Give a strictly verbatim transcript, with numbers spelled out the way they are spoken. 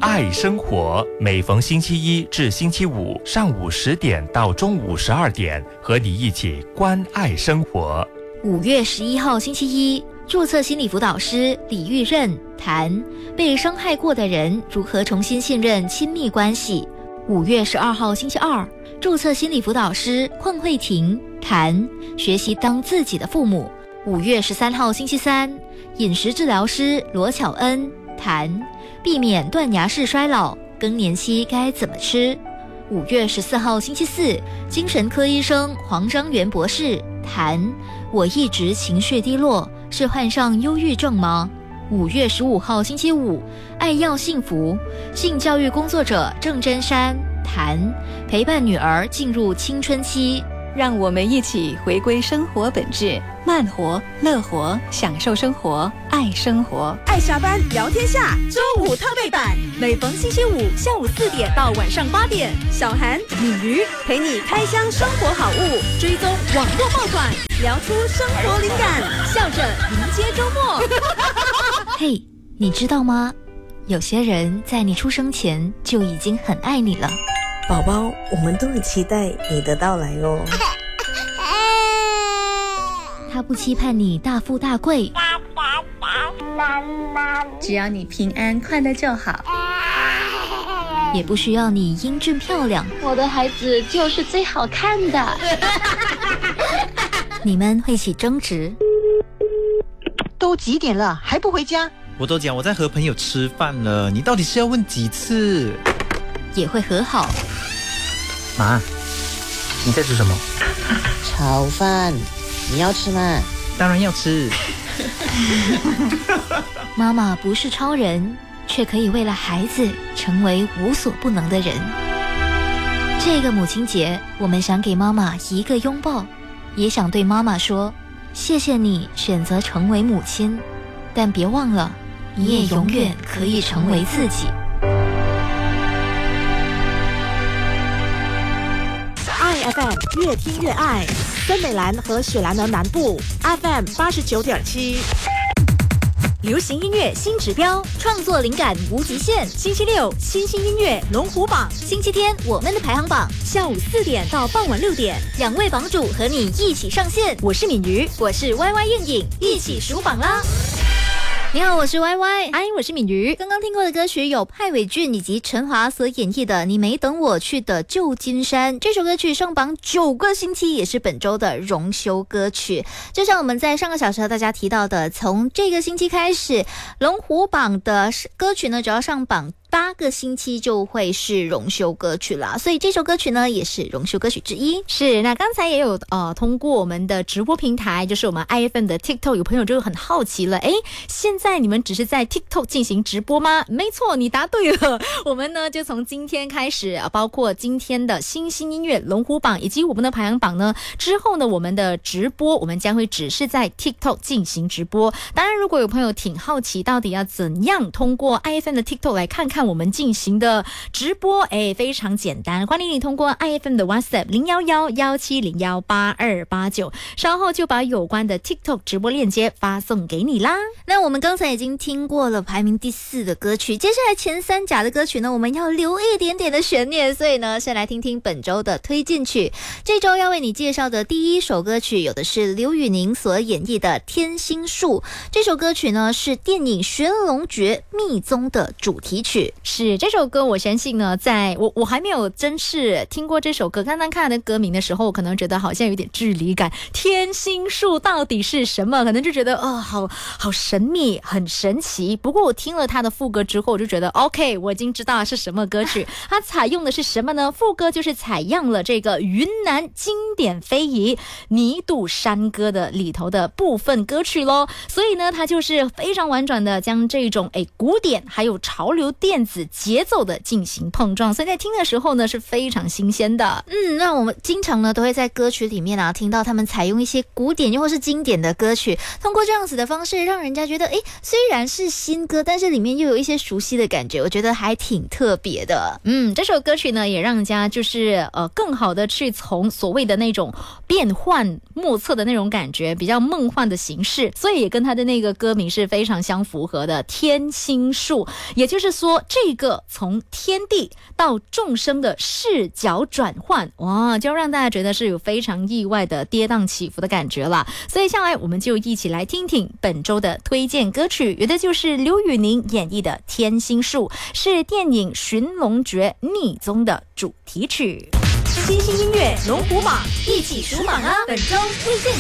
爱生活，每逢星期一至星期五上午十点到中午十二点，和你一起关爱生活。 五月十一号星期一，注册心理辅导师李玉任谈被伤害过的人如何重新信任亲密关系。五月十二号星期二，注册心理辅导师邝慧婷谈学习当自己的父母。五月十三号星期三，饮食治疗师罗巧恩谈避免断崖式衰老，更年期该怎么吃。五月十四号星期四，精神科医生黄章元博士谈我一直情绪低落，是患上忧郁症吗？五月十五号星期五，爱要幸福，性教育工作者郑真山谈陪伴女儿进入青春期。 让我们一起回归生活本质，慢活、乐活，享受生活，爱生活。 爱下班聊天下周五特备版，每逢星期五下午四点到晚上八点，小韩、敏瑜陪你开箱生活好物，追踪网络爆款，聊出生活灵感，笑着迎接周末。 嘿，你知道吗？有些人在你出生前就已经很爱你了。 宝宝，我们都很期待你的到来哦。 他不期盼你大富大贵， 只要你平安快乐就好， 也不需要你英俊漂亮， 我的孩子就是最好看的。 你们会起争执， 都几点了还不回家？ 我都讲我在和朋友吃饭了，你到底是要问几次？ 也会和好。 妈，你在吃什么？ 炒饭，你要吃吗？ 当然要吃。 妈妈不是超人，却可以为了孩子成为无所不能的人。这个母亲节，我们想给妈妈一个拥抱，也想对妈妈说，谢谢你选择成为母亲，但别忘了，你也永远可以成为自己。 爱 F M 越听越爱，森美兰和雪兰莪南部 F M 八十九点七。流行音乐新指标， 创作灵感无极限。 星期六新兴音乐龙虎榜， 星期天我们的排行榜， 下午四点到傍晚六点， 两位榜主和你一起上线。 我是敏瑜， 我是 Y Y 燕颖，一起数榜啦。你好，我是 Y Y， 哎，我是敏瑜。 刚刚听过的歌曲有派伟俊以及陈华所演绎的《你没等我去的旧金山》，这首歌曲上榜九个星期，也是本周的荣休歌曲。就像我们在上个小时和大家提到的，从这个星期开始，龙虎榜的歌曲呢，只要上榜八个星期就会是荣休歌曲啦，所以这首歌曲呢也是荣休歌曲之一。 是，那刚才也有呃通过我们的直播平台，就是我们 I F M 的 TikTok， 有朋友就很好奇了，诶，现在你们只是在 TikTok 进行直播吗？没错，你答对了。我们呢就从今天开始，包括今天的新兴音乐龙虎榜以及我们的排行榜呢，之后呢我们的直播我们将会只是在 TikTok 进行直播。当然，如果有朋友挺好奇到底要怎样通过 I F M 的 TikTok 来看看我们进行的直播，哎，非常简单，欢迎你通过 I F M 的 WhatsApp 零一一一七零一八二八九，稍后就把有关的 TikTok 直播链接发送给你啦。 那我们刚才已经听过了排名第四的歌曲，接下来前三甲的歌曲呢，我们要留一点点的悬念，所以呢，先来听听本周的推荐曲。这周要为你介绍的第一首歌曲，有的是刘宇宁所演绎的《天心树》。这首歌曲呢，是电影《寻龙诀秘宗》的主题曲。 是这首歌，我相信呢，在我我还没有真是听过这首歌，刚刚看的歌名的时候，我可能觉得好像有点距离感。天心树到底是什么？可能就觉得哦，好好神秘，很神奇。不过我听了他的副歌之后，我就觉得 OK， 我已经知道是什么歌曲。它采用的是什么呢？副歌就是采样了这个云南经典非遗尼杜山歌的里头的部分歌曲咯。所以呢，它就是非常婉转的将这种诶古典还有潮流电子节奏的进行碰撞，所以在听的时候呢是非常新鲜的。 嗯，那我们经常呢都会在歌曲里面啊听到他们采用一些古典又或是经典的歌曲，通过这样子的方式让人家觉得，诶，虽然是新歌，但是里面又有一些熟悉的感觉，我觉得还挺特别的。 嗯，这首歌曲呢也让人家就是呃更好的去从所谓的那种变幻莫测的那种感觉，比较梦幻的形式，所以也跟他的那个歌名是非常相符合的，天心树。也就是说， 这个从天地到众生的视角转换，哇，就让大家觉得是有非常意外的跌宕起伏的感觉了。所以下来我们就一起来听听本周的推荐歌曲，有的就是刘宇宁演绎的《天心树》，是电影《寻龙诀逆宗》的主题曲。 新兴音乐龙虎榜，一起数榜啊！本周推荐